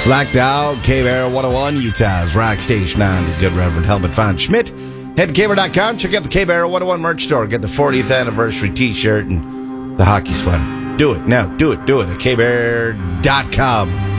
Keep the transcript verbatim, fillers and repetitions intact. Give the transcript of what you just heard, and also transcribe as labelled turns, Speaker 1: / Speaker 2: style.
Speaker 1: Black Dog, K-Bear one oh one, Utah's rock station on the Good Reverend Helmut von Schmidt. Head to K Bear dot com, check out the K-Bear one oh one merch store. Get the fortieth anniversary t-shirt and the hockey sweater. Do it now. Do it. Do it at K Bear dot com.